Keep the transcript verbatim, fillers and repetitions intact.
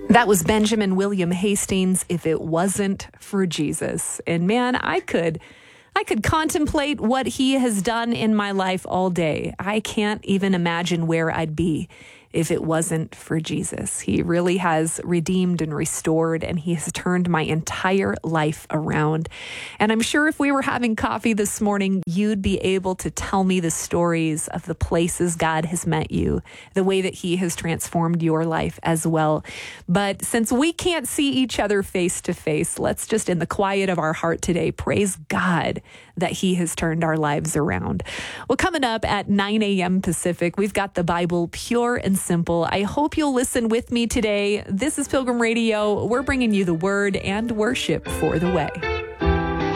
That was Benjamin William Hastings, If It Wasn't for Jesus. And man, I could I could contemplate what he has done in my life all day. I can't even imagine where I'd be if it wasn't for Jesus. He really has redeemed and restored, and he has turned my entire life around. And I'm sure if we were having coffee this morning, you'd be able to tell me the stories of the places God has met you, the way that he has transformed your life as well. But since we can't see each other face to face, let's just in the quiet of our heart today, praise God that he has turned our lives around. Well, coming up at nine a.m. Pacific, we've got the Bible pure and simple. I hope you'll listen with me today. This is Pilgrim Radio. We're bringing you the word and worship for the way.